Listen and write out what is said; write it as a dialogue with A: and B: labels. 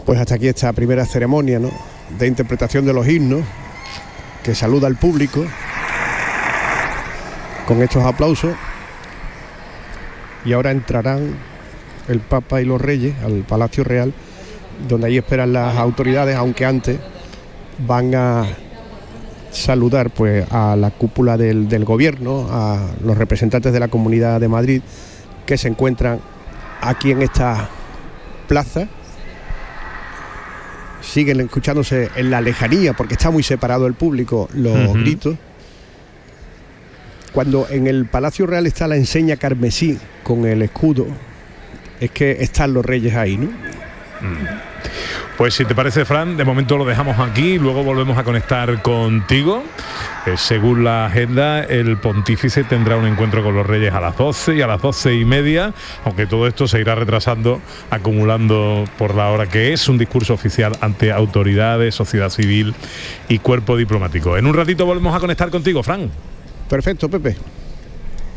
A: Pues hasta aquí esta primera ceremonia, ¿no?, de interpretación de los himnos, que saluda al público con estos aplausos. Y ahora entrarán el Papa y los Reyes al Palacio Real, donde ahí esperan las autoridades, aunque antes van a saludar pues a la cúpula del gobierno, a los representantes de la Comunidad de Madrid que se encuentran aquí en esta plaza. Siguen escuchándose en la lejanía, porque está muy separado el público, los gritos. Cuando en el Palacio Real está la enseña carmesí con el escudo, es que están los reyes ahí, ¿no?
B: Pues si te parece, Fran, de momento lo dejamos aquí, luego volvemos a conectar contigo. Según la agenda, el pontífice tendrá un encuentro con los reyes a las 12 y a las 12:30, aunque todo esto se irá retrasando, acumulando por la hora que es un discurso oficial ante autoridades, sociedad civil y cuerpo diplomático. En un ratito volvemos a conectar contigo, Fran.
A: Perfecto, Pepe.